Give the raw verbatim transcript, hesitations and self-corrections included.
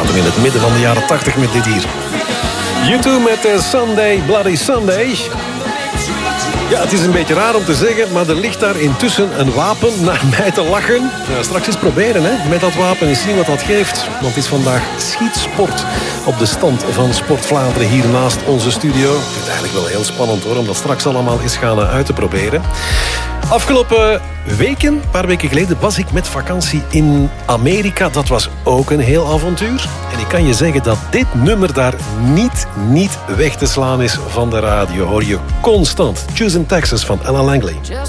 zaten in het midden van de jaren tachtig met dit hier. U twee met uh, Sunday, Bloody Sunday. Ja, het is een beetje raar om te zeggen, maar er ligt daar intussen een wapen naar mij te lachen. Ja, straks eens proberen, hè, met dat wapen en zien wat dat geeft. Want het is vandaag schietsport op de stand van Sport Vlaanderen hier naast onze studio. Het is eigenlijk wel heel spannend hoor, om dat straks allemaal eens gaan uh, uit te proberen. Afgelopen weken, een paar weken geleden, was ik met vakantie in Amerika. Dat was ook een heel avontuur. En ik kan je zeggen dat dit nummer daar niet, niet weg te slaan is van de radio. Hoor je constant. Choose in Texas van Ella Langley.